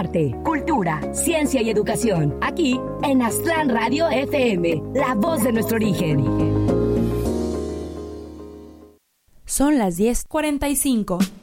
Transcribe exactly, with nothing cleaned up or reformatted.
arte, cultura, ciencia y educación. Aquí en Aztlán Radio F M, la voz de nuestro origen. Son las diez cuarenta y cinco.